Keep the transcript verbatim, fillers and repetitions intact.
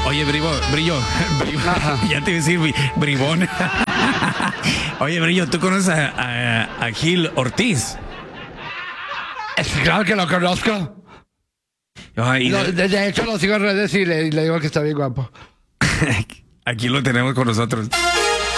Oye, Brillo, Brillo, Brillo ya te iba a decir Bribón. Oye, Brillo, ¿tú conoces a, a, a Gil Ortiz? Es claro que lo conozco. Ay, Lo, de, de, de hecho, lo sigo en redes y le, y le digo que está bien guapo. Aquí lo tenemos con nosotros.